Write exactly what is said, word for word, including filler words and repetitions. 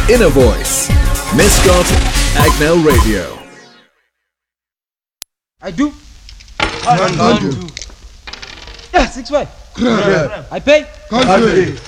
Inner Voice. Mascot Agnel Radio. I do. One, Yeah, six five. two, I pay. country.